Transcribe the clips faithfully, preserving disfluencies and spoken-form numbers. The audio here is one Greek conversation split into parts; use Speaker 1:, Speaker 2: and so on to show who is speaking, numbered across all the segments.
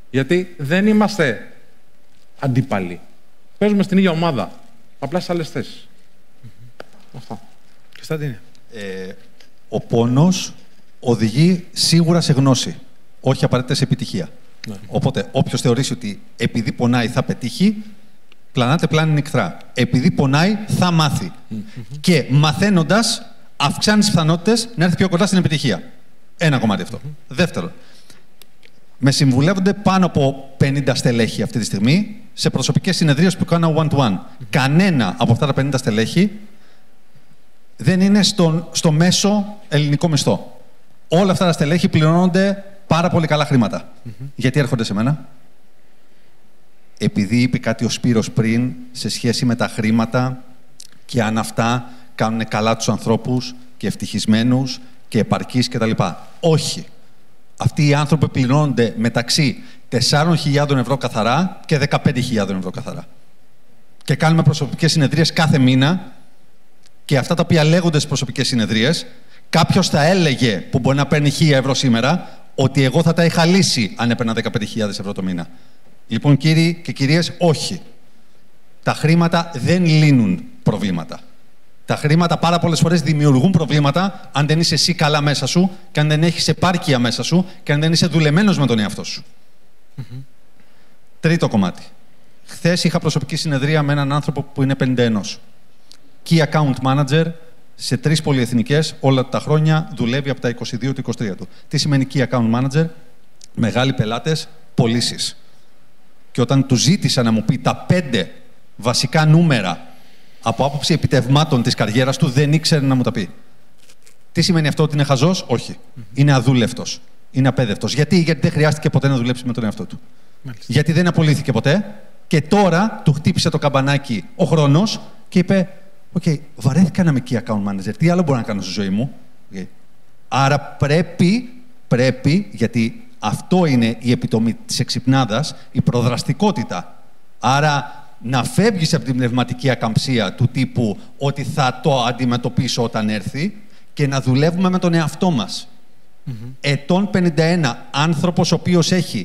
Speaker 1: Γιατί δεν είμαστε αντίπαλοι. Παίζουμε στην ίδια ομάδα. Απλά σε άλλες θέσεις. Mm-hmm. Αυτά.
Speaker 2: Κωνσταντίνε.
Speaker 3: Ε, ο πόνος οδηγεί σίγουρα σε γνώση, όχι απαραίτητα σε επιτυχία. Ναι. Οπότε, όποιος θεωρήσει ότι επειδή πονάει θα πετύχει, πλανάται πλάνη νυχθρά. Επειδή πονάει θα μάθει. Mm-hmm. Και μαθαίνοντας, αυξάνει τις πιθανότητες να έρθει πιο κοντά στην επιτυχία. Ένα κομμάτι αυτό. Mm-hmm. Δεύτερον, με συμβουλεύονται πάνω από πενήντα στελέχη αυτή τη στιγμή σε προσωπικές συνεδρίες που κάνω one-to-one. Mm-hmm. Κανένα από αυτά τα πενήντα στελέχη δεν είναι στο, στο μέσο ελληνικό μισθό. Όλα αυτά τα στελέχη πληρώνονται πάρα πολύ καλά χρήματα. Mm-hmm. Γιατί έρχονται σε μένα? Επειδή είπε κάτι ο Σπύρος πριν σε σχέση με τα χρήματα και αν αυτά κάνουν καλά τους ανθρώπους και ευτυχισμένους και επαρκείς κτλ. Όχι. Αυτοί οι άνθρωποι πληρώνονται μεταξύ τεσσάρων χιλιάδων ευρώ καθαρά και δεκαπέντε χιλιάδων ευρώ καθαρά. Και κάνουμε προσωπικές συνεδρίες κάθε μήνα και αυτά τα οποία λέγονται στις προσωπικές συνεδρίες, κάποιος θα έλεγε που μπορεί να παίρνει χίλια ευρώ σήμερα ότι εγώ θα τα είχα λύσει αν έπαιρνα δεκαπέντε χιλιάδες ευρώ το μήνα. Λοιπόν, κύριοι και κυρίες, όχι. Τα χρήματα δεν λύνουν προβλήματα. Τα χρήματα πάρα πολλές φορές δημιουργούν προβλήματα αν δεν είσαι εσύ καλά μέσα σου και αν δεν έχεις επάρκεια μέσα σου και αν δεν είσαι δουλεμένος με τον εαυτό σου. Mm-hmm. Τρίτο κομμάτι. Χθες είχα προσωπική συνεδρία με έναν άνθρωπο που είναι πενήντα ένα. Key Account Manager σε τρεις πολυεθνικές όλα τα χρόνια, δουλεύει από τα είκοσι δύο του είκοσι τρία του. Τι σημαίνει Key Account Manager? Μεγάλοι πελάτες, πωλήσεις. Και όταν του ζήτησα να μου πει τα πέντε βασικά νούμερα από άποψη επιτευγμάτων της καριέρας του, δεν ήξερε να μου τα πει. Τι σημαίνει αυτό, ότι είναι χαζός? Όχι. Mm-hmm. Είναι αδούλευτος. Είναι απέδευτος. Γιατί? Γιατί δεν χρειάστηκε ποτέ να δουλέψει με τον εαυτό του. Μάλιστα. Γιατί δεν απολύθηκε ποτέ και τώρα του χτύπησε το καμπανάκι ο χρόνος και είπε: Οκ, okay, βαρέθηκα να είμαι key account manager. Τι άλλο μπορώ να κάνω στη ζωή μου? Okay. Άρα πρέπει, πρέπει, γιατί αυτό είναι η επιτομή της εξυπνάδας, η προδραστικότητα. Άρα να φεύγεις από την πνευματική ακαμψία του τύπου ότι θα το αντιμετωπίσω όταν έρθει και να δουλεύουμε με τον εαυτό μας. Mm-hmm. Ετών πενήντα ένα, άνθρωπος ο οποίος έχει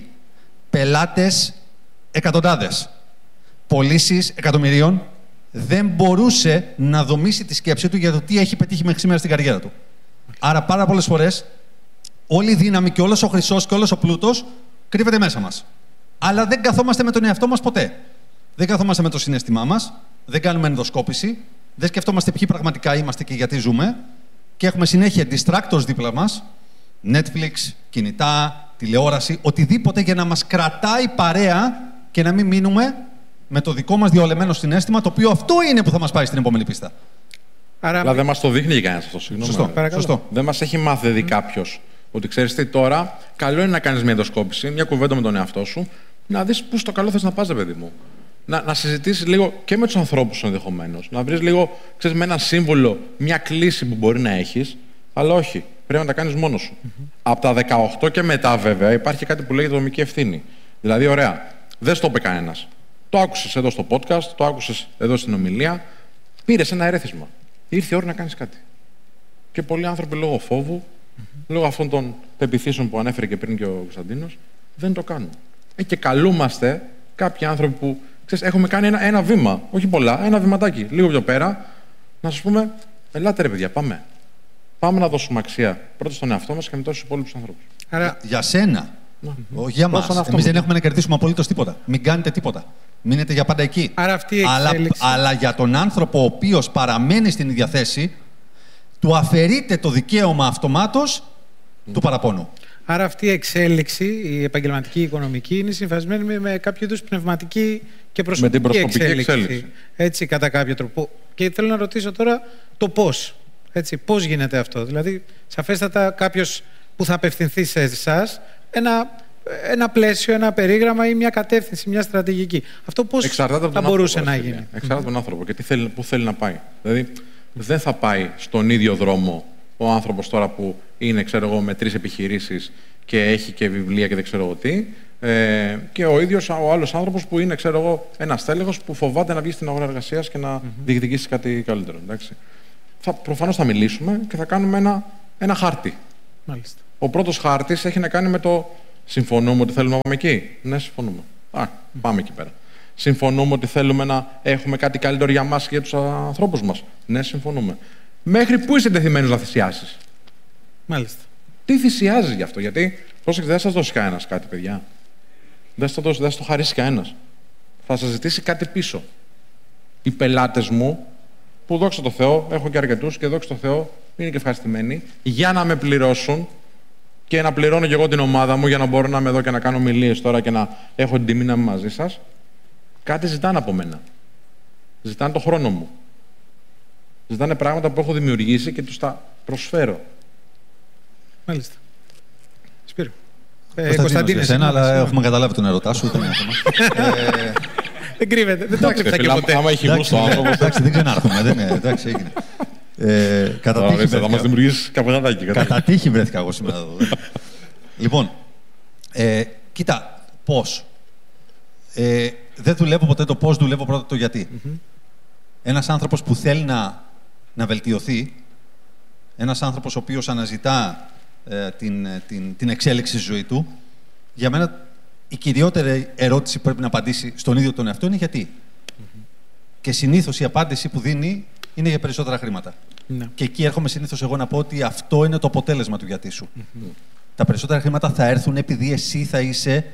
Speaker 3: πελάτες εκατοντάδες, πωλήσεις εκατομμυρίων, δεν μπορούσε να δομήσει τη σκέψη του για το τι έχει πετύχει μέχρι σήμερα στην καριέρα του. Okay. Άρα πάρα πολλές φορές όλη η δύναμη και όλος ο χρυσός και όλος ο πλούτος κρύβεται μέσα μας. Αλλά δεν καθόμαστε με τον εαυτό μας ποτέ. Δεν καθόμαστε με το συναίσθημά μας, δεν κάνουμε ενδοσκόπηση, δεν σκεφτόμαστε ποιοι πραγματικά είμαστε και γιατί ζούμε και έχουμε συνέχεια distractors δίπλα μας, Netflix, κινητά, τηλεόραση, οτιδήποτε για να μας κρατάει παρέα και να μην μείνουμε με το δικό μας διαολεμένο συναίσθημα, το οποίο αυτό είναι που θα μας πάει στην επόμενη πίστα.
Speaker 1: Άρα... Αλλά δεν μας το δείχνει κανένας αυτό, συγγνώμη.
Speaker 3: Σωστό, Σωστό.
Speaker 1: Δεν μας έχει μάθει mm. κάποιος ότι ξέρεις τι, τώρα καλό είναι να κάνεις μια ενδοσκόπηση, μια κουβέντα με τον εαυτό σου, να δεις πού στο καλό θες να πας, παιδί μου. Να, να συζητήσεις λίγο και με τους ανθρώπους ενδεχομένως. Να βρεις λίγο, ξέρεις, με ένα σύμβολο, μια κλίση που μπορεί να έχεις, αλλά όχι. Πρέπει να τα κάνεις μόνος σου. Mm-hmm. Από τα δεκαοκτώ και μετά, βέβαια, υπάρχει κάτι που λέγεται δομική ευθύνη. Δηλαδή, ωραία, δεν στο είπε κανένας. Το άκουσες εδώ στο podcast, το άκουσες εδώ στην ομιλία, πήρες ένα ερέθισμα. Ήρθε η ώρα να κάνεις κάτι. Και πολλοί άνθρωποι λόγω φόβου, mm-hmm. λόγω αυτών των πεποιθήσεων που ανέφερε και πριν και ο Κωνσταντίνος, δεν το κάνουν. Ε, και καλούμαστε κάποιοι άνθρωποι που. Ξέρεις, έχουμε κάνει ένα, ένα βήμα, όχι πολλά, ένα βηματάκι, λίγο πιο πέρα, να σας πούμε, ελάτε ρε παιδιά, πάμε. Πάμε να δώσουμε αξία πρώτα στον εαυτό μας και μετά στους υπόλοιπους ανθρώπους.
Speaker 3: Άρα, για σένα, mm-hmm. όχι για μας. Εμείς δεν έχουμε να κερδίσουμε απολύτως τίποτα. Μην κάνετε τίποτα. Μείνετε για πάντα εκεί.
Speaker 2: Άρα αυτή η
Speaker 3: αλλά, αλλά για τον άνθρωπο ο οποίος παραμένει στην ίδια θέση, του αφαιρείται το δικαίωμα αυτομάτως mm. του παραπώνου.
Speaker 2: Άρα αυτή η εξέλιξη, η επαγγελματική, η οικονομική, είναι συμφασμένη με, με κάποιο είδους πνευματική και προσωπική,
Speaker 1: με την προσωπική
Speaker 2: εξέλιξη.
Speaker 1: εξέλιξη.
Speaker 2: Έτσι, κατά κάποιο τρόπο. Και θέλω να ρωτήσω τώρα το πώς. Έτσι, πώς γίνεται αυτό. Δηλαδή, σαφέστατα κάποιος που θα απευθυνθεί σε εσάς, ένα, ένα πλαίσιο, ένα περίγραμμα ή μια κατεύθυνση, μια στρατηγική. Αυτό πώς θα μπορούσε
Speaker 1: άνθρωπο,
Speaker 2: να γίνει.
Speaker 1: Εξαρτάται από τον άνθρωπο και τι θέλει, πού θέλει να πάει. Δηλαδή, δεν θα πάει στον ίδιο δρόμο ο άνθρωπος τώρα που είναι, ξέρω εγώ, με τρεις επιχειρήσεις και έχει και βιβλία και δεν ξέρω εγώ τι, ε, και ο ίδιος ο άλλος άνθρωπος που είναι, ξέρω εγώ, ένας τέλεχος που φοβάται να βγει στην αγορά εργασίας και να mm-hmm. διεκδικήσει κάτι καλύτερο. Εντάξει. Θα, προφανώς θα μιλήσουμε και θα κάνουμε ένα, ένα χάρτη.
Speaker 2: Μάλιστα.
Speaker 1: Ο πρώτος χάρτης έχει να κάνει με το Συμφωνούμε ότι θέλουμε να πάμε εκεί. Ναι, συμφωνούμε. Α, πάμε εκεί πέρα. Συμφωνούμε ότι θέλουμε να έχουμε κάτι καλύτερο για μας και για τους ανθρώπους μας. Ναι, συμφωνούμε. Μέχρι πού είσαι εντεθειμένος να θυσιάσεις?
Speaker 2: Μάλιστα.
Speaker 1: Τι θυσιάζεις γι' αυτό? Γιατί, πρόσεξε, δεν θα σας δώσει κανένας κάτι, παιδιά. Δεν θα σας το χαρίσει κανένας. Θα σας ζητήσει κάτι πίσω. Οι πελάτες μου, που δόξα τω Θεώ, έχω και αρκετούς και δόξα τω Θεώ, είναι και ευχαριστημένοι, για να με πληρώσουν και να πληρώνω και εγώ την ομάδα μου για να μπορώ να είμαι εδώ και να κάνω ομιλίες τώρα και να έχω την τιμή να είμαι μαζί σας, κάτι ζητάνε από μένα. Ζητάνε το χρόνο μου. Ζητάνε πράγματα που έχω δημιουργήσει και τους τα προσφέρω.
Speaker 2: Μάλιστα. Σπύρο.
Speaker 3: Ε, Κωνσταντίνε, εσένα, αλλά έχουμε καταλάβει τον ερωτά σου. ε,
Speaker 2: δεν κρύβεται. Δεν το έκρυψα και ποτέ.
Speaker 1: Άμα έχει γούστο άνθρωπο.
Speaker 3: Εντάξει, δεν ξενάρχομαι. Δεν είναι. Εντάξει, έγινε. Ε, κατά τύχη
Speaker 1: θα μας δημιουργήσεις καποδατάκι.
Speaker 3: Κατά τύχη βρέθηκα εγώ σήμερα εδώ. Λοιπόν, ε, κοίτα, πώς. Ε, δεν δουλεύω ποτέ το πώς, δουλεύω πρώτα το γιατί. Mm-hmm. Ένας άνθρωπος που θέλει να, να βελτιωθεί, ένας άνθρωπος ο οποίος αναζητά ε, την, την, την εξέλιξη στη ζωή του, για μένα η κυριότερη ερώτηση που πρέπει να απαντήσει στον ίδιο τον εαυτό είναι γιατί. Mm-hmm. Και συνήθως η απάντηση που δίνει είναι για περισσότερα χρήματα. Mm-hmm. Και εκεί έρχομαι συνήθως εγώ να πω ότι αυτό είναι το αποτέλεσμα του γιατί σου. Mm-hmm. Τα περισσότερα χρήματα θα έρθουν επειδή εσύ θα είσαι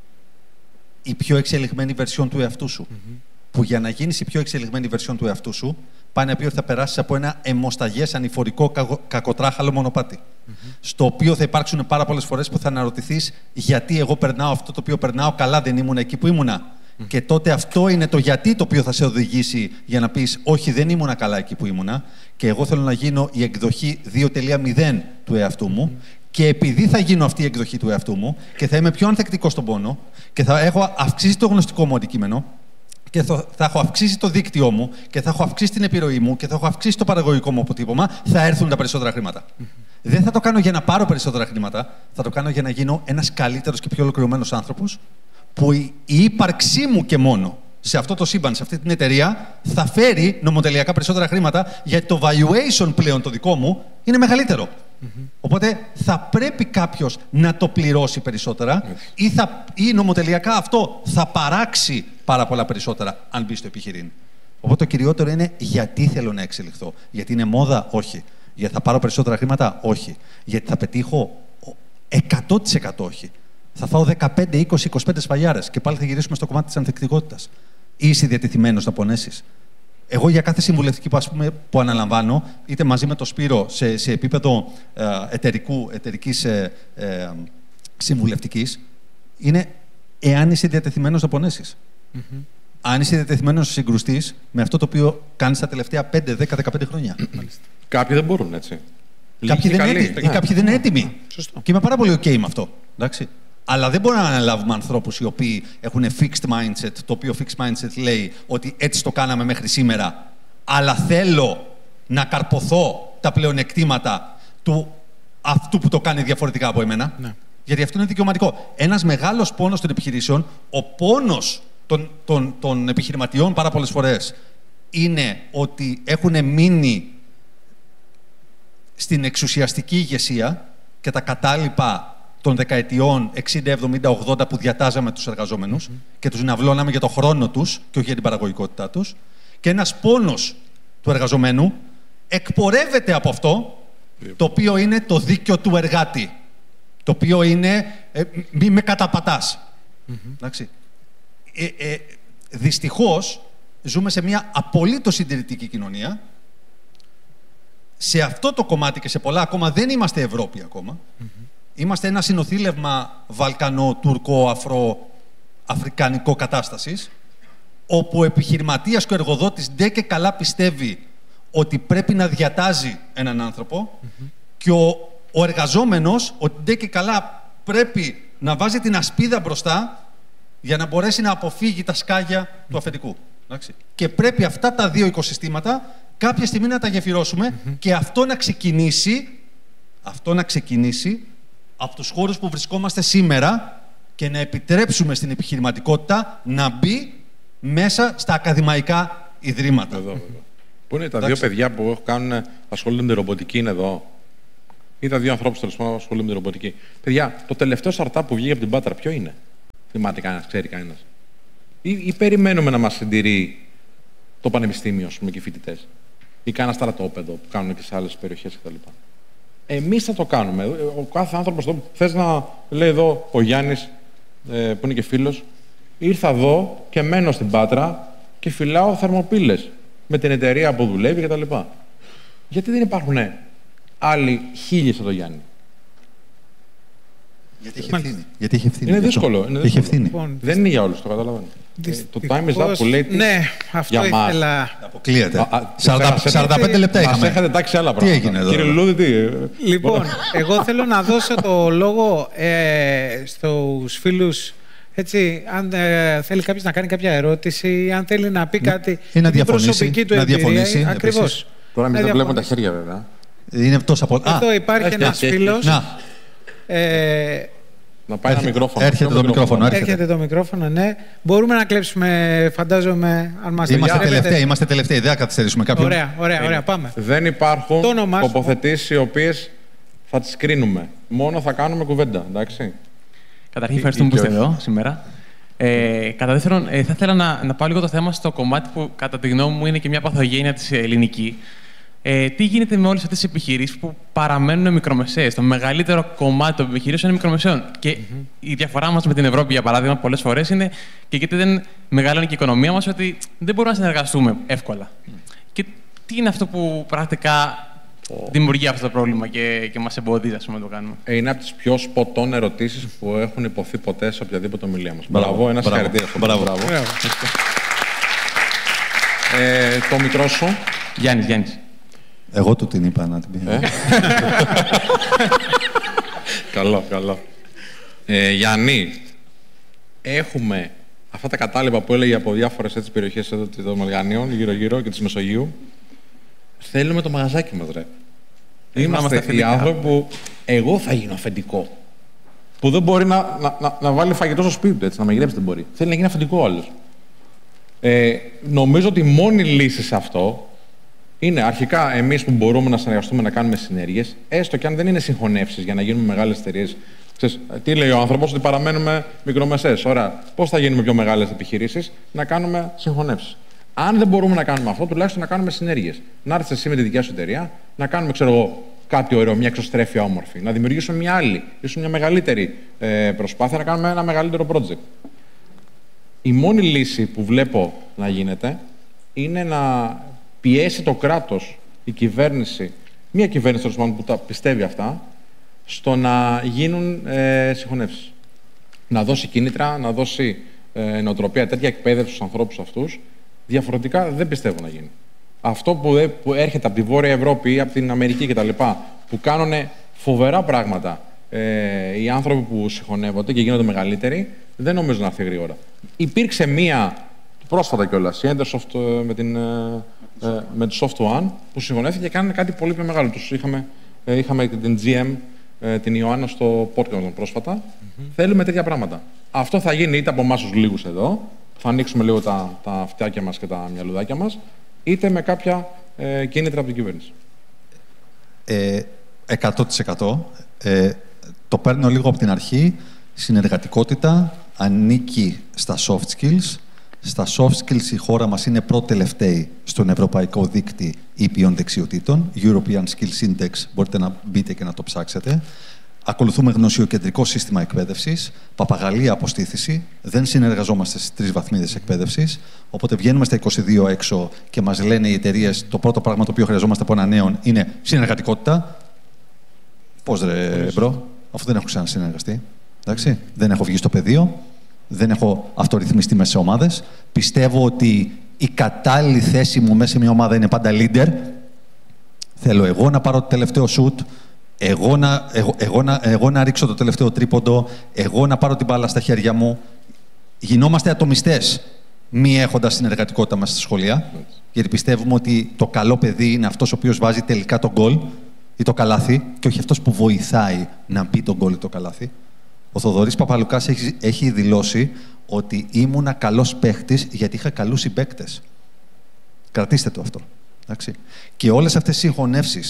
Speaker 3: η πιο εξελιγμένη βερσιόν του εαυτού σου. Mm-hmm. Που για να γίνεις η πιο εξελιγμένη βερσιόν του εαυτού σου, πάει να πει ότι θα περάσεις από ένα αιμοσταγές ανηφορικό κακο, κακοτράχαλο μονοπάτι. Mm-hmm. Στο οποίο θα υπάρξουν πάρα πολλές φορές που θα αναρωτηθείς γιατί εγώ περνάω αυτό το οποίο περνάω, καλά δεν ήμουν εκεί που ήμουνα. Mm-hmm. Και τότε αυτό είναι το γιατί το οποίο θα σε οδηγήσει για να πεις όχι, δεν ήμουνα καλά εκεί που ήμουνα και εγώ θέλω να γίνω η εκδοχή δύο τελεία μηδέν του εαυτού μου. Mm-hmm. Και επειδή θα γίνω αυτή η εκδοχή του εαυτού μου και θα είμαι πιο ανθεκτικός στον πόνο και θα έχω αυξήσει το γνωστικό μου αντικείμενο και θα, θα έχω αυξήσει το δίκτυό μου και θα έχω αυξήσει την επιρροή μου και θα έχω αυξήσει το παραγωγικό μου αποτύπωμα, θα έρθουν τα περισσότερα χρήματα. Mm-hmm. Δεν θα το κάνω για να πάρω περισσότερα χρήματα, θα το κάνω για να γίνω ένας καλύτερος και πιο ολοκληρωμένος άνθρωπος που η, η ύπαρξή μου και μόνο σε αυτό το σύμπαν, σε αυτή την εταιρεία, θα φέρει νομοτελειακά περισσότερα χρήματα γιατί το valuation πλέον το δικό μου είναι μεγαλύτερο. Mm-hmm. Οπότε θα πρέπει κάποιος να το πληρώσει περισσότερα yes. ή, θα, ή νομοτελειακά αυτό θα παράξει πάρα πολλά περισσότερα αν μπει στο επιχειρήν. Οπότε το κυριότερο είναι γιατί θέλω να εξελιχθώ. Γιατί είναι μόδα, όχι. Γιατί θα πάρω περισσότερα χρήματα, όχι. Γιατί θα πετύχω εκατό τοις εκατό όχι. Θα φάω δεκαπέντε, είκοσι, είκοσι πέντε σφαλιάρες και πάλι θα γυρίσουμε στο κομμάτι της ανθεκτικότητας. Είσαι διατεθειμένος να πονέσεις. Εγώ για κάθε συμβουλευτική που, ας πούμε, που αναλαμβάνω, είτε μαζί με το Σπύρο σε, σε επίπεδο ε, εταιρικού, εταιρικής ε, ε, συμβουλευτικής, είναι εάν είσαι διατεθειμένος να πονέσεις. Mm-hmm. Αν είσαι διατεθειμένος να συγκρουστείς με αυτό το οποίο κάνεις τα τελευταία πέντε, δέκα, δεκαπέντε χρόνια.
Speaker 1: Κάποιοι δεν μπορούν, έτσι.
Speaker 3: Κάποιοι δεν, είναι έτοιμοι, κάποιοι δεν είναι έτοιμοι.
Speaker 2: Σωστό.
Speaker 3: Και είμαι πάρα πολύ OK με αυτό. Εντάξει. Αλλά δεν μπορούμε να αναλάβουμε ανθρώπους οι οποίοι έχουν fixed mindset, το οποίο fixed mindset λέει ότι έτσι το κάναμε μέχρι σήμερα, αλλά θέλω να καρποθώ τα πλεονεκτήματα του αυτού που το κάνει διαφορετικά από εμένα. Ναι. Γιατί αυτό είναι δικαιωματικό. Ένας μεγάλος πόνος των επιχειρήσεων, ο πόνος των, των, των επιχειρηματιών πάρα πολλές φορές, είναι ότι έχουν μείνει στην εξουσιαστική ηγεσία και τα κατάλοιπα των δεκαετιών εξήντα, εβδομήντα, ογδόντα που διατάζαμε τους εργαζόμενους mm-hmm. και τους ναυλώναμε για το χρόνο τους και όχι για την παραγωγικότητά τους. Και ένας πόνος του εργαζομένου εκπορεύεται από αυτό yep. το οποίο είναι το δίκαιο του εργάτη. Το οποίο είναι ε, μη με καταπατάς. Mm-hmm. Εντάξει. Ε, ε, δυστυχώς ζούμε σε μια απολύτως συντηρητική κοινωνία. Σε αυτό το κομμάτι και σε πολλά ακόμα δεν είμαστε Ευρώπη ακόμα. Mm-hmm. Είμαστε ένα συνοθήλευμα βαλκανό, τουρκό, αφρο, αφρικανικό κατάστασης, όπου ο επιχειρηματίας και ο εργοδότης ντε και καλά πιστεύει ότι πρέπει να διατάζει έναν άνθρωπο mm-hmm. και ο, ο εργαζόμενος ότι ντε και καλά πρέπει να βάζει την ασπίδα μπροστά για να μπορέσει να αποφύγει τα σκάγια mm-hmm. του αφεντικού. Εντάξει. Και πρέπει αυτά τα δύο οικοσυστήματα κάποια στιγμή να τα γεφυρώσουμε mm-hmm. και αυτό να ξεκινήσει, αυτό να ξεκινήσει από τους χώρους που βρισκόμαστε σήμερα και να επιτρέψουμε στην επιχειρηματικότητα να μπει μέσα στα ακαδημαϊκά ιδρύματα.
Speaker 1: Εδώ, εδώ. Πού είναι τα Εντάξει. δύο παιδιά που κάνουν, ασχολούνται με τη ρομποτική, είναι εδώ. Είδα δύο ανθρώπους τέλος πάντων που ασχολούνται με την ρομποτική. Παιδιά, το τελευταίο startup που βγήκε από την Πάτρα, ποιο είναι? Θυμάται κανένας, ξέρει κανένας? Ή, ή περιμένουμε να μας συντηρεί το πανεπιστήμιο, ας πούμε, και οι φοιτητές? Ή κάνα στρατόπεδο που κάνουν και σε άλλες περιοχές κτλ. Εμείς θα το κάνουμε. Ο κάθε άνθρωπος εδώ, θες να λέει εδώ ο Γιάννης, ε, που είναι και φίλος, ήρθα εδώ και μένω στην Πάτρα και φυλάω θερμοπύλες με την εταιρεία που δουλεύει κτλ. Γιατί δεν υπάρχουν άλλοι χίλιοι σαν τον Γιάννη?
Speaker 3: Γιατί έχει ευθύνη. Γιατί έχει ευθύνη.
Speaker 1: Είναι δύσκολο. Είναι
Speaker 3: έχει ευθύνη.
Speaker 2: Λοιπόν,
Speaker 1: δεν είναι για όλους, το καταλαβαίνω. Το time is up που λέει.
Speaker 2: Ναι, αυτό
Speaker 1: για μας.
Speaker 2: ήθελα.
Speaker 3: Αποκλείεται. σαράντα πέντε λεπτά είχαμε.
Speaker 1: Μας έχετε τάξει άλλα πράγματα.
Speaker 3: Τι έγινε εδώ?
Speaker 1: Κύριε Λουλούδη, τι?
Speaker 2: Λοιπόν, εγώ θέλω να δώσω το λόγο ε, στους φίλους. Έτσι, αν ε, θέλει κάποιος να κάνει κάποια ερώτηση, αν θέλει να πει κάτι
Speaker 3: ή να
Speaker 2: την
Speaker 3: διαφωνήσει,
Speaker 2: προσωπική του
Speaker 3: να
Speaker 2: εμπειρία.
Speaker 3: διαφωνήσει,
Speaker 2: Ακριβώς.
Speaker 1: Τώρα μην
Speaker 2: Να
Speaker 1: δεν βλέπουμε τα
Speaker 2: διαφωνήσει.
Speaker 1: χέρια, βέβαια.
Speaker 3: Είναι τόσα πολλά.
Speaker 2: Εδώ υπάρχει
Speaker 1: έχει,
Speaker 2: ένας
Speaker 1: έχει,
Speaker 2: φίλος.
Speaker 3: Να,
Speaker 2: Ε,
Speaker 1: Να πάει ένα μικρόφωνο.
Speaker 3: έρχεται το μικρόφωνο. Έρχεται.
Speaker 2: έρχεται το μικρόφωνο, ναι. Μπορούμε να κλέψουμε, φαντάζομαι, αν μας
Speaker 3: Είμαστε
Speaker 2: επιτρέπετε.
Speaker 3: τελευταίοι, είμαστε τελευταίοι. Δεν θα καθυστερήσουμε κάποιον.
Speaker 2: Ωραία, ωραία, ωραία, πάμε.
Speaker 1: Δεν υπάρχουν
Speaker 2: Το όνομά σου.
Speaker 1: τοποθετήσεις οι οποίες θα τις κρίνουμε. Μόνο θα κάνουμε κουβέντα, εντάξει.
Speaker 4: Καταρχήν, ευχαριστούμε που
Speaker 1: και
Speaker 4: είστε
Speaker 1: όχι.
Speaker 4: εδώ σήμερα. Ε, κατά δεύτερον, ε, θα ήθελα να, να πάω λίγο το θέμα στο κομμάτι που, κατά τη γνώμη μου, είναι και μια παθογένεια της ελληνική. Ε, τι γίνεται με όλες αυτές τις επιχειρήσεις που παραμένουν μικρομεσαίες? Το μεγαλύτερο κομμάτι των επιχειρήσεων είναι μικρομεσαίων. Και mm-hmm. η διαφορά μας με την Ευρώπη, για παράδειγμα, πολλές φορές είναι και γιατί δεν μεγαλώνει και η οικονομία μας, ότι δεν μπορούμε να συνεργαστούμε εύκολα. Mm. Και τι είναι αυτό που πρακτικά oh. δημιουργεί αυτό το πρόβλημα και, και μας εμποδίζει, ας πούμε, να το κάνουμε?
Speaker 1: Είναι από τις πιο σποτών ερωτήσεις που έχουν υποθεί ποτέ σε οποιαδήποτε ομιλία μας.
Speaker 3: Μπράβο,
Speaker 1: Μπράβο, ένα
Speaker 3: μπράβο.
Speaker 1: συγχαρητήρια.
Speaker 3: Μπράβο.
Speaker 1: Μπράβο. Ε, το μικρό σου.
Speaker 4: Γιάννης, Γιάννης.
Speaker 3: Εγώ του την είπα να την πει.
Speaker 1: Ε? Καλό, καλό. Ε, Γιάννη, έχουμε αυτά τα κατάλοιπα που έλεγε από διάφορες έτσι περιοχές εδώ των Μαλγανίων, γύρω-γύρω και της Μεσογείου. Θέλουμε το μαγαζάκι μας, ρε. Είμαστε οι άνθρωποι που εγώ θα γίνω αφεντικό. Που δεν μπορεί να, να, να, να βάλει φαγητό στο σπίτι του, έτσι, να μαγειρέψει δεν μπορεί. Θέλει να γίνει αφεντικό ο άλλος. Ε, νομίζω ότι η μόνη λύση σε αυτό είναι αρχικά εμείς που μπορούμε να συνεργαστούμε να κάνουμε συνέργειες, έστω και αν δεν είναι συγχωνεύσεις για να γίνουμε μεγάλες εταιρείες. Ξέρεις, τι λέει ο άνθρωπος, ότι παραμένουμε μικρομεσαίες. Ωραία, πώς θα γίνουμε πιο μεγάλες επιχειρήσεις? Να κάνουμε συγχωνεύσεις. Αν δεν μπορούμε να κάνουμε αυτό, τουλάχιστον να κάνουμε συνέργειες. Να έρθεις εσύ με τη δικιά σου εταιρεία, να κάνουμε, ξέρω εγώ, κάτι ωραίο, μια εξωστρέφεια όμορφη. Να δημιουργήσουμε μια άλλη, ίσως μια μεγαλύτερη ε, προσπάθεια, να κάνουμε ένα μεγαλύτερο project. Η μόνη λύση που βλέπω να γίνεται είναι να πιέσει το κράτος, η κυβέρνηση, μια κυβέρνηση τέλος πάντων που τα πιστεύει αυτά, στο να γίνουν ε, συγχωνεύσεις. Να δώσει κίνητρα, να δώσει ε, νοοτροπία, τέτοια εκπαίδευση στους ανθρώπους αυτούς. Διαφορετικά δεν πιστεύω να γίνει. Αυτό που, ε, που έρχεται από τη Βόρεια Ευρώπη ή από την Αμερική κτλ., που κάνουν φοβερά πράγματα ε, οι άνθρωποι που συγχωνεύονται και γίνονται μεγαλύτεροι, δεν νομίζω να έρθει γρήγορα. Υπήρξε μία, πρόσφατα κιόλας, η Endersoft με, την, ε, με τη Soft One, που συγχωνεύτηκε και κάνανε κάτι πολύ πιο μεγάλο. Τους είχαμε, ε, είχαμε την τζι εμ, ε, την Ιωάννα, στο podcast πρόσφατα. Mm-hmm. Θέλουμε τέτοια πράγματα. Αυτό θα γίνει είτε από εμάς τους λίγους εδώ, θα ανοίξουμε λίγο τα, τα αυτιάκια μας και τα μυαλουδάκια μας, είτε με κάποια ε, κίνητρα από την κυβέρνηση.
Speaker 3: Ε, εκατό τοις εκατό. Ε, το παίρνω λίγο από την αρχή. Συνεργατικότητα ανήκει στα soft skills. Στα soft skills η χώρα μας είναι πρώτη-τελευταίη στον Ευρωπαϊκό Δίκτυ Ήπιων Δεξιοτήτων. European Skills Index, μπορείτε να μπείτε και να το ψάξετε. Ακολουθούμε γνωσιοκεντρικό σύστημα εκπαίδευσης, παπαγαλία αποστήθηση, δεν συνεργαζόμαστε στις τρεις βαθμίδες εκπαίδευσης. Οπότε βγαίνουμε στα είκοσι δύο έξω και μας λένε οι εταιρείες το πρώτο πράγμα το οποίο χρειαζόμαστε από ένα νέο είναι συνεργατικότητα. Πώς ρε μπρο, αφού δεν έχω ξανασυνεργαστεί. Εντάξει, δεν έχω βγει στο πεδίο, δεν έχω αυτορυθμιστεί μέσα σε ομάδες. Πιστεύω ότι η κατάλληλη θέση μου μέσα σε μια ομάδα είναι πάντα leader. Θέλω εγώ να πάρω το τελευταίο shoot. Εγώ να, εγώ, εγώ, να, εγώ να ρίξω το τελευταίο τρίποντο, εγώ να πάρω την μπάλα στα χέρια μου. Γινόμαστε ατομιστές, μη έχοντας συνεργατικότητα μέσα στα σχολεία, γιατί πιστεύουμε ότι το καλό παιδί είναι αυτός ο οποίος βάζει τελικά τον γκολ ή το καλάθι και όχι αυτός που βοηθάει να μπει τον γκολ ή το καλάθι. Ο Θοδωρής Παπαλουκάς έχει, έχει δηλώσει ότι ήμουνα καλός παίχτης γιατί είχα καλούς συμπαίκτες. Κρατήστε το αυτό. Εντάξει. Και όλες αυτές οι συγχωνεύσεις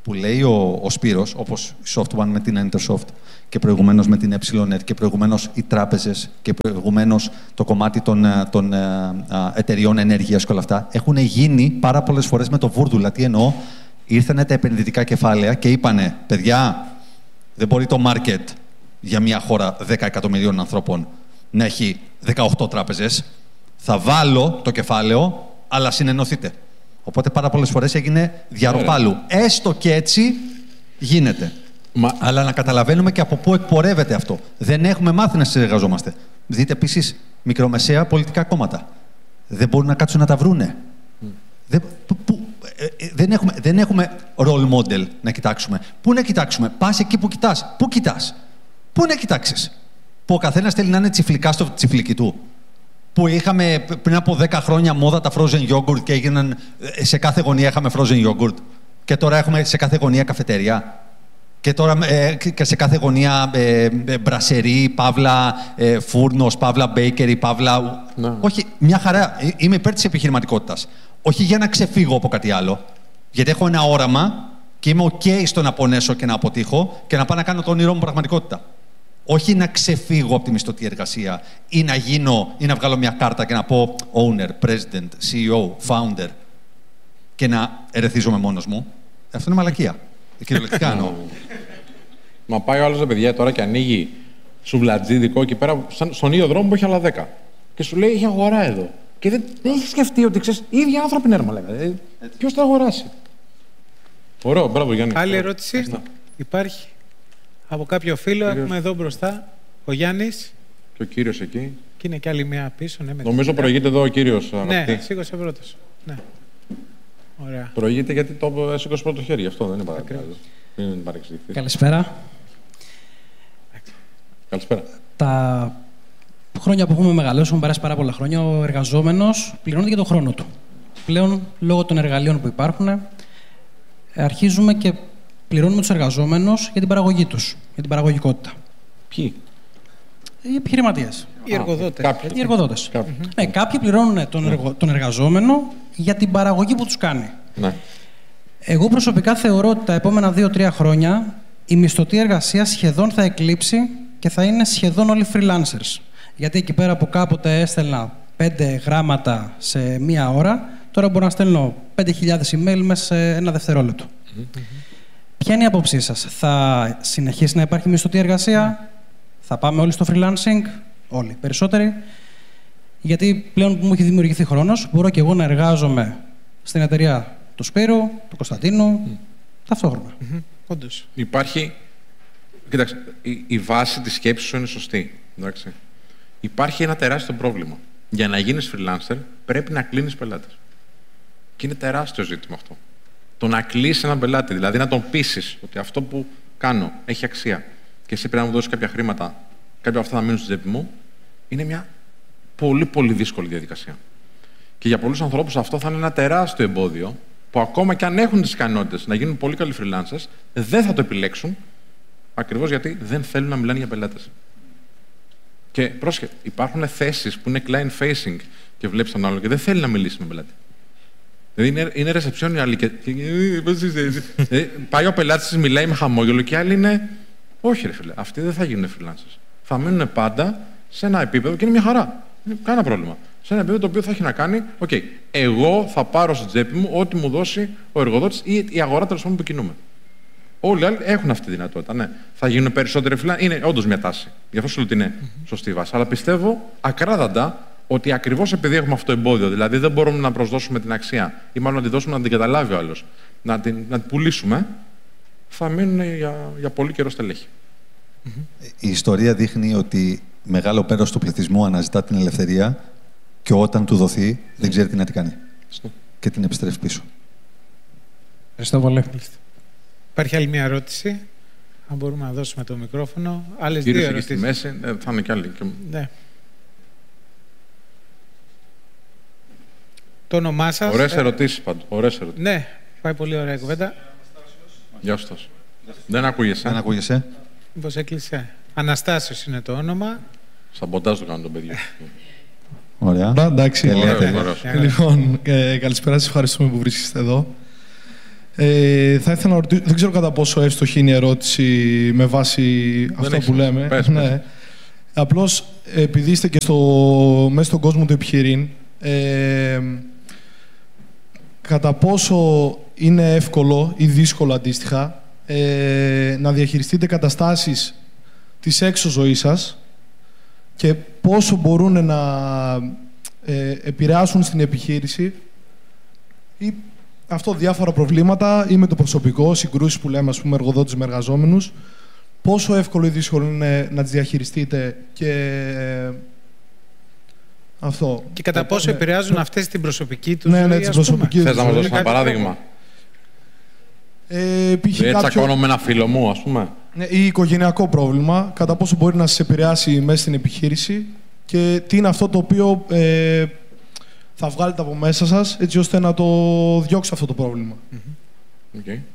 Speaker 3: που λέει ο, ο Σπύρος, όπως η Softone με την Entersoft και προηγουμένως με την EpsilonNet και προηγουμένως οι τράπεζες και προηγουμένως το κομμάτι των, των α, εταιριών ενέργειας και όλα αυτά, έχουν γίνει πάρα πολλές φορές με το βούρδουλα. Τι εννοώ, ήρθανε τα επενδυτικά κεφάλαια και είπανε, παιδιά, δεν μπορεί το market για μια χώρα δέκα εκατομμυρίων ανθρώπων να έχει δεκαοκτώ τράπεζες. Θα βάλω το κεφάλαιο, αλλά συνενωθείτε. Οπότε πάρα πολλές φορές έγινε διαρροπάλου. Έστω και έτσι γίνεται. Μα... Αλλά να καταλαβαίνουμε και από πού εκπορεύεται αυτό. Δεν έχουμε μάθει να συνεργαζόμαστε. Δείτε επίσης μικρομεσαία πολιτικά κόμματα. Δεν μπορούν να κάτσουν να τα βρούνε. Mm. Δεν, που, που, ε, δεν, έχουμε, δεν έχουμε role model να κοιτάξουμε. Πού να κοιτάξουμε, πας εκεί που κοιτάς. Πού κοιτάς, πού να κοιτάξεις. Που ο καθένας θέλει να είναι τσιφλικά στο τσιφλίκι του. Που είχαμε πριν από δέκα χρόνια μόδα τα frozen yogurt και έγιναν, σε κάθε γωνία είχαμε frozen yogurt. Και τώρα έχουμε σε κάθε γωνία καφετεριά. Και τώρα ε, και σε κάθε γωνία ε, ε, μπρασερί, παύλα ε, φούρνος, παύλα bakery, παύλα... Ναι. Όχι, μια χαρά. Είμαι υπέρ της επιχειρηματικότητας. Όχι για να ξεφύγω από κάτι άλλο. Γιατί έχω ένα όραμα και είμαι ok στο να πονέσω και να αποτύχω και να πάω να κάνω το όνειρό μου πραγματικότητα. Όχι να ξεφύγω από τη μισθωτή εργασία ή να γίνω ή να βγάλω μια κάρτα και να πω owner, president, σι ι ο, founder και να ερεθίζομαι μόνος μου. Αυτό είναι μαλακία. Κυριολεκτικά εννοώ.
Speaker 1: Μα πάει ο άλλος, ρε παιδιά, τώρα και ανοίγει σουβλατζίδικο εκεί πέρα στον ίδιο δρόμο που έχει άλλα δέκα. Και σου λέει: έχει αγορά εδώ. Και δεν, δεν έχει σκεφτεί ότι ξέρεις, οι ίδιοι άνθρωποι είναι, λέγανε. Ποιος θα αγοράσει. Ωραίο, μπράβο Γιάννη.
Speaker 2: Άλλη ερώτηση. Ευχαριστώ. Υπάρχει από κάποιο φίλο. Κύριος... Έχουμε εδώ μπροστά ο Γιάννης.
Speaker 1: Και ο κύριος εκεί.
Speaker 2: Και είναι κι άλλη μία πίσω. Ναι,
Speaker 1: νομίζω προηγείται εδώ ο κύριος.
Speaker 2: Ναι, σήκωσε πρώτος. Ναι. Ωραία.
Speaker 1: Προηγείται γιατί το έσηκωσε πρώτο χέρι. Αυτό δεν είναι παρακαλώ. Μην παρεξηγηθεί.
Speaker 5: Καλησπέρα.
Speaker 1: Καλησπέρα.
Speaker 5: Τα χρόνια που έχουμε μεγαλώσει, έχουμε περάσει πάρα πολλά χρόνια, ο εργαζόμενος πληρώνεται για τον χρόνο του. Πλέον, λόγω των εργαλείων που υπάρχουν, αρχίζουμε και πληρώνουμε τους εργαζόμενους για την παραγωγή τους, για την παραγωγικότητα.
Speaker 1: Ποιοι?
Speaker 5: Οι επιχειρηματίες.
Speaker 2: Οι εργοδότες.
Speaker 5: Κάποιοι. Οι εργοδότες. Κάποιοι. Ναι, κάποιοι πληρώνουν τον, εργο... τον εργαζόμενο για την παραγωγή που τους κάνει.
Speaker 1: Ναι.
Speaker 5: Εγώ προσωπικά θεωρώ ότι τα επόμενα δύο τρία χρόνια η μισθωτή εργασία σχεδόν θα εκλείψει και θα είναι σχεδόν όλοι freelancers. Γιατί εκεί πέρα που κάποτε έστελνα πέντε γράμματα σε μία ώρα, τώρα μπορώ να στέλνω πέντε χιλιάδες email μέσα σε ένα δευτερόλεπτο. Mm-hmm. Ποια είναι η άποψή σας? Θα συνεχίσει να υπάρχει μισθωτή εργασία? Θα πάμε όλοι στο freelancing? Όλοι, περισσότεροι. Γιατί πλέον που μου έχει δημιουργηθεί χρόνος, μπορώ και εγώ να εργάζομαι στην εταιρεία του Σπύρου, του Κωνσταντίνου, mm. ταυτόχρονα.
Speaker 2: Mm-hmm. Όντως.
Speaker 1: Υπάρχει... Κοίταξε, η, η βάση της σκέψης σου είναι σωστή. Εντάξει. Υπάρχει ένα τεράστιο πρόβλημα. Για να γίνεις freelancer, πρέπει να κλείνεις πελάτες. Και είναι τεράστιο ζήτημα αυτό. Το να κλείσεις έναν πελάτη, δηλαδή να τον πείσεις ότι αυτό που κάνω έχει αξία και εσύ πρέπει να μου δώσεις κάποια χρήματα, κάποια από αυτά θα μείνουν στη τσέπη μου, είναι μια πολύ πολύ δύσκολη διαδικασία. Και για πολλούς ανθρώπους αυτό θα είναι ένα τεράστιο εμπόδιο που ακόμα και αν έχουν τις ικανότητες να γίνουν πολύ καλοί freelancers, δεν θα το επιλέξουν ακριβώς γιατί δεν θέλουν να μιλάνε για πελάτες. Και πρόσχε, υπάρχουν θέσεις που είναι client facing και βλέπεις τον άλλο και δεν θέλει να μιλήσει με πελάτη. Δηλαδή είναι, είναι reception οι άλλοι και. ε, πάει ο πελάτης, μιλάει με χαμόγελο και οι άλλοι είναι. Όχι, ρε φίλε, αυτοί δεν θα γίνουν freelancers. Θα μείνουν πάντα σε ένα επίπεδο και είναι μια χαρά. Είναι κανένα πρόβλημα. Σε ένα επίπεδο το οποίο θα έχει να κάνει, οκ, okay, εγώ θα πάρω στην τσέπη μου ό,τι μου δώσει ο εργοδότης ή η αγορά τέλος πάντων που κινούμε. Όλοι οι άλλοι έχουν αυτή τη δυνατότητα. Ναι. Θα γίνουν περισσότεροι freelancers. Είναι όντως μια τάση. Γι' αυτό σου λέω ότι είναι σωστή βάση. Αλλά πιστεύω ακράδαντα ότι ακριβώς επειδή έχουμε αυτό το εμπόδιο, δηλαδή δεν μπορούμε να προσδώσουμε την αξία ή μάλλον να τη δώσουμε να την καταλάβει ο άλλος, να την, να την πουλήσουμε, θα μείνουν για, για πολύ καιρό στελέχη.
Speaker 3: Η ιστορία δείχνει ότι μεγάλο μέρος του πληθυσμού αναζητά την ελευθερία και όταν του δοθεί δεν ξέρει τι να την κάνει. Στο. Και την επιστρέφει πίσω.
Speaker 5: Ευχαριστώ πολύ.
Speaker 2: Υπάρχει άλλη μια ερώτηση. Αν μπορούμε να δώσουμε το μικρόφωνο. Άλλες
Speaker 1: δύο
Speaker 2: ερωτήσεις.
Speaker 1: Στη μέση, θα είναι κι άλλοι.
Speaker 2: Ναι. Το όνομά σας.
Speaker 1: Ωραίες ερωτήσεις πάντως. Ωραίες ερωτήσεις.
Speaker 2: Ναι, πάει πολύ ωραία κουβέντα.
Speaker 1: Γεια σου. Δεν ακούγεσαι.
Speaker 3: Δεν ακούγεσαι.
Speaker 2: Μήπως έκλεισε. Αναστάσιος είναι το όνομα.
Speaker 1: Σαμποντάζ το κάνω το παιδί.
Speaker 3: Ωραία.
Speaker 6: Εντάξει.
Speaker 1: Ωραίος, ωραίος.
Speaker 6: Λοιπόν, ε, καλησπέρα σας. Ευχαριστούμε που βρίσκεστε εδώ. Ε, θα ήθελα να ρωτήσω, δεν ξέρω κατά πόσο εύστοχη είναι η ερώτηση με βάση αυτό που λέμε.
Speaker 1: Πες,
Speaker 6: ναι.
Speaker 1: πες.
Speaker 6: Απλώς, επειδή είστε και στο, μέσα στον κόσμο του επιχειρήν, ε, κατά πόσο είναι εύκολο ή δύσκολο αντίστοιχα ε, να διαχειριστείτε καταστάσεις της έξω ζωής σας και πόσο μπορούν να ε, επηρεάσουν στην επιχείρηση ή αυτό διάφορα προβλήματα ή με το προσωπικό, συγκρούσεις που λέμε, ας πούμε, εργοδότης με εργαζόμενους, πόσο εύκολο ή δύσκολο είναι να τις διαχειριστείτε και ε, αυτό.
Speaker 2: Και κατά πόσο
Speaker 6: ναι.
Speaker 2: επηρεάζουν αυτές την προσωπική τους
Speaker 6: Ναι,
Speaker 2: ζωή,
Speaker 6: ναι, την
Speaker 2: ας
Speaker 6: προσωπική
Speaker 2: πούμε.
Speaker 1: Θες να μας
Speaker 6: ζωή.
Speaker 1: δώσεις ένα
Speaker 2: Κάτι
Speaker 1: παράδειγμα?
Speaker 6: Ε, π.χ.
Speaker 1: Δεν
Speaker 6: κάποιο...
Speaker 1: τσακώνω με ένα φίλο μου, ας πούμε.
Speaker 6: Ναι, ή οικογενειακό πρόβλημα, κατά πόσο μπορεί να σας επηρεάσει μέσα στην επιχείρηση και τι είναι αυτό το οποίο ε, θα βγάλετε από μέσα σας έτσι ώστε να το διώξει αυτό το πρόβλημα.
Speaker 1: Mm-hmm. Okay.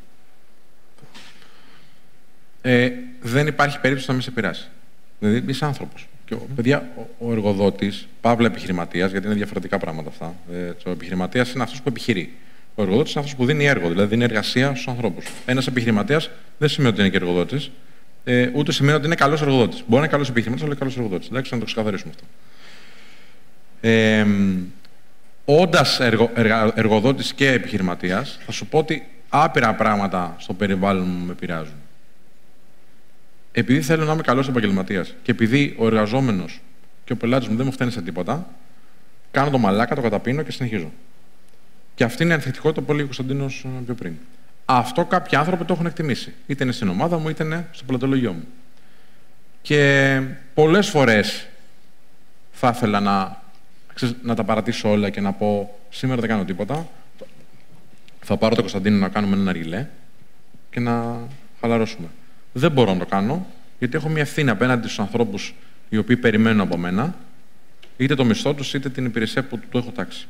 Speaker 1: Ε, δεν υπάρχει περίπτωση να μην σε επηρεάσει. Δηλαδή, είσαι άνθρωπος. Και, ο, παιδιά, ο, ο εργοδότης, παύλα επιχειρηματίας, γιατί είναι διαφορετικά πράγματα αυτά. Ε, ο επιχειρηματίας είναι αυτός που επιχειρεί. Ο εργοδότης είναι αυτός που δίνει έργο, δηλαδή δίνει εργασία στους ανθρώπους. Ένας επιχειρηματίας δεν σημαίνει ότι είναι και εργοδότης, ε, ούτε σημαίνει ότι είναι καλός εργοδότης. Μπορεί να είναι καλός επιχειρηματίας, αλλά είναι καλός εργοδότης. Εντάξει, να το ξεκαθαρίσουμε αυτό. Ε, όντας εργο, εργα, εργοδότης και επιχειρηματίας, θα σου πω ότι άπειρα πράγματα στο περιβάλλον μου με επηρεάζουν. Επειδή θέλω να είμαι καλός επαγγελματίας και επειδή ο εργαζόμενος και ο πελάτης μου δεν μου φταίνει σε τίποτα, κάνω το μαλάκα, το καταπίνω και συνεχίζω. Και αυτή είναι η ανθεκτικότητα που έλεγε ο Κωνσταντίνος πιο πριν. Αυτό κάποιοι άνθρωποι το έχουν εκτιμήσει. Είτε είναι στην ομάδα μου, είτε είναι στο πελατολογιό μου. Και πολλές φορές θα ήθελα να, να τα παρατήσω όλα και να πω σήμερα δεν κάνω τίποτα. Θα πάρω τον Κωνσταντίνο να κάνουμε ένα ριλέ και να χαλαρώσουμε. Δεν μπορώ να το κάνω, γιατί έχω μια ευθύνη απέναντι στους ανθρώπους οι οποίοι περιμένουν από μένα, είτε το μισθό τους, είτε την υπηρεσία που του έχω τάξει.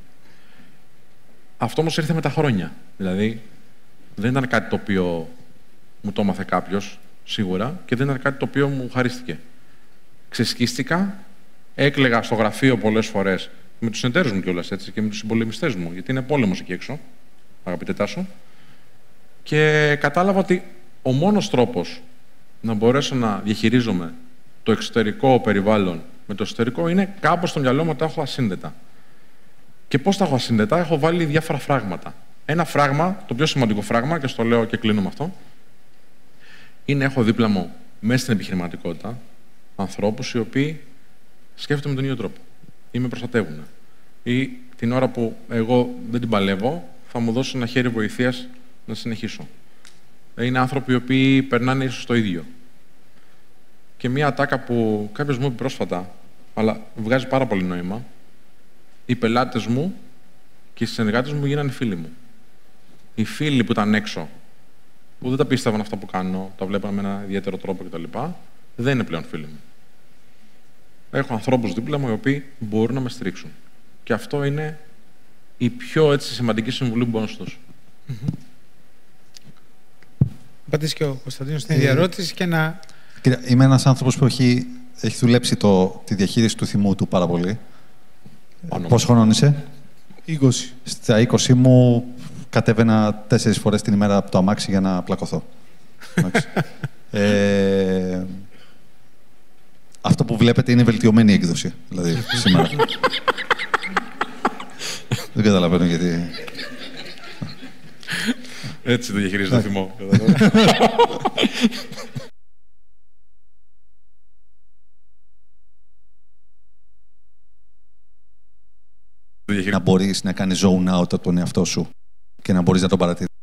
Speaker 1: Αυτό όμως ήρθε με τα χρόνια. Δηλαδή, δεν ήταν κάτι το οποίο μου το έμαθε κάποιος, σίγουρα, και δεν ήταν κάτι το οποίο μου χαρίστηκε. Ξεσκίστηκα, έκλαιγα στο γραφείο πολλές φορές, με τους εταίρους μου κιόλας, έτσι, και με τους συμπολεμιστές μου, γιατί είναι πόλεμος εκεί έξω, αγαπητέ Τάσο, και κατάλαβα ότι ο μόνος τρόπος να μπορέσω να διαχειρίζομαι το εξωτερικό περιβάλλον με το εσωτερικό είναι κάπως στο μυαλό μου τα έχω ασύνδετα. Και πώς τα έχω ασύνδετα, έχω βάλει διάφορα φράγματα. Ένα φράγμα, το πιο σημαντικό φράγμα, και στο λέω και κλείνω με αυτό, είναι έχω δίπλα μου μέσα στην επιχειρηματικότητα ανθρώπους οι οποίοι σκέφτονται με τον ίδιο τρόπο ή με προστατεύουν. Ή την ώρα που εγώ δεν την παλεύω, θα μου δώσουν ένα χέρι βοηθείας να συνεχίσω. Είναι άνθρωποι οι οποίοι περνάνε ίσως το ίδιο. Και μία ατάκα που κάποιος μου είπε πρόσφατα, αλλά βγάζει πάρα πολύ νόημα, οι πελάτες μου και οι συνεργάτες μου γίνανε φίλοι μου. Οι φίλοι που ήταν έξω, που δεν τα πίστευαν αυτά που κάνω, τα βλέπαν με ένα ιδιαίτερο τρόπο κτλ., δεν είναι πλέον φίλοι μου. Έχω ανθρώπους δίπλα μου οι οποίοι μπορούν να με στηρίξουν. Και αυτό είναι η πιο έτσι, σημαντική συμβουλή που μπορώ να σου δώσω.
Speaker 2: Mm-hmm. Πατήσει και ο Κωνσταντίνος στην ίδια ερώτηση και να...
Speaker 3: Κύριε, είμαι ένας άνθρωπος που έχει, έχει δουλέψει το, τη διαχείριση του θυμού του πάρα πολύ. Πόσο χρονών είσαι?
Speaker 6: είκοσι.
Speaker 3: Στα είκοσι μου κατέβαινα τέσσερις φορές την ημέρα από το αμάξι για να πλακωθώ. ε, αυτό που βλέπετε είναι η βελτιωμένη έκδοση, δηλαδή, σήμερα. Δεν καταλαβαίνω γιατί...
Speaker 1: Έτσι το διαχειρίζει το θυμό.
Speaker 3: Να μπορείς να κάνεις zone out από τον εαυτό σου και να μπορείς να τον παρατηρήσεις.